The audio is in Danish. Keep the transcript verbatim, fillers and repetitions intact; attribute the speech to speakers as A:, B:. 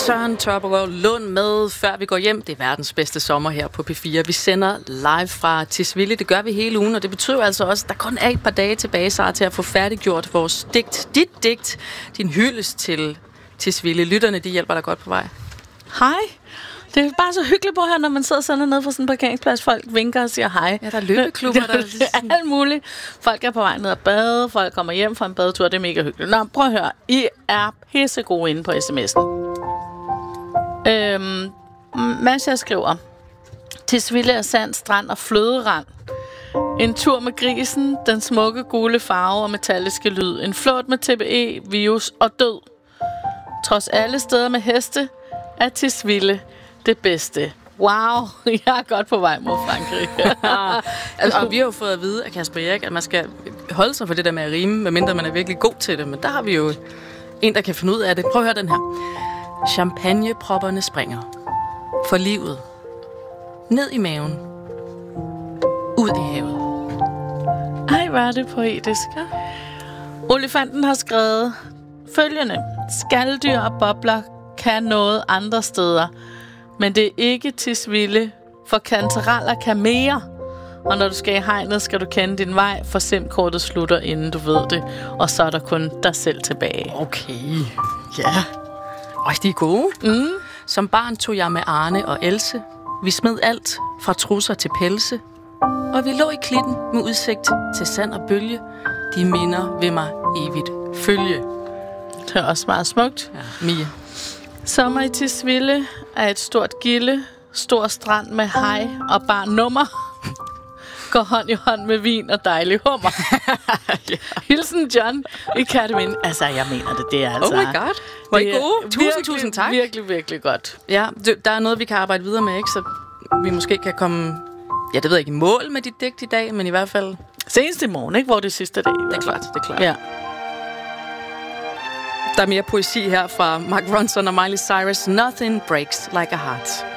A: Søren Tørbergaard Lund med Før vi går hjem. Det er verdens bedste sommer her på P fire. Vi sender live fra Tisvilde. Det gør vi hele ugen, og det betyder altså også, at der kun er et par dage tilbage, Sara, til at få færdiggjort vores digt. Dit digt. Din hyldest til Tisvilde. Lytterne, de hjælper dig godt på vej.
B: Hej. Det er bare så hyggeligt på her, når man sidder sådan nede på sådan en parkeringsplads. Folk vinker og siger hej.
A: Ja, der er løbeklubber. Der
B: er alt muligt. Folk er på vej ned og bade. Folk kommer hjem fra en badetur. Det er mega hyggeligt. Nå, prøv at høre. I er pissegode inde på sms'en. Øhm, Masha skriver: Tisvilde er sand, strand og fløderand. En tur med grisen, den smukke gule farve og metalliske lyd. En flåt med T B E, virus og død. Trods alle steder med heste er Tisvilde det bedste. Wow, jeg er godt på vej mod Frankrig.
A: altså, og vi har jo fået at vide af Kasper Erik, at man skal holde sig for det der med at rime, medmindre man er virkelig god til det. Men der har vi jo en, der kan finde ud af det. Prøv at høre den her. Champagnepropperne springer. For livet. Ned i maven. Ud i havet.
B: Ej, hvor er det poetisk. Olifanten har skrevet følgende: Skaldyr og bobler kan noget andre steder, men det er ikke Tisvilde, for kantereller kan mere. Og når du skal i hegnet, skal du kende din vej, for simkortet slutter, inden du ved det. Og så er der kun dig selv tilbage.
A: Okay, ja. Øj, de er gode. Mm. Som barn tog jeg med Arne og Else. Vi smed alt, fra trusser til pelse. Og vi lå i klitten med udsigt til sand og bølge. De minder ved mig evigt følge.
B: Det er også meget smukt.
A: Ja, Mie.
B: Sommer i Tisvilde er et stort gilde. Stor strand med hej og bar nummer. Går hånd i hånd med vin og dejlig hummer. yeah. Hilsen John i Kattevind. Altså, jeg mener det, det er altså...
A: Oh my god, hvor er I gode. Tusind,
B: virkelig,
A: tusind tak.
B: Virkelig, virkelig godt.
A: Ja, der er noget, vi kan arbejde videre med, ikke? Så vi måske kan komme... Ja, det ved jeg ikke, i mål med dit digt i dag, men i hvert fald...
B: Senest i morgen, ikke? Hvor det er sidste dag.
A: Det er klart, det er klart.
B: Ja.
A: Der er mere poesi her fra Mark Ronson og Miley Cyrus. Nothing breaks like a heart.